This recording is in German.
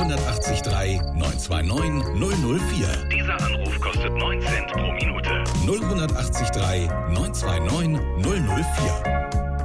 080 929 004. Dieser Anruf kostet 9 Cent pro Minute. 080 929 004.